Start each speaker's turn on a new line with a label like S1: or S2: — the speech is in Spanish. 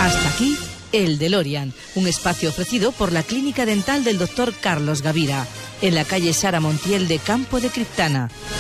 S1: Hasta aquí El DeLorean, un espacio ofrecido por la Clínica Dental del Dr. Carlos Gavira, en la calle Sara Montiel de Campo de Criptana.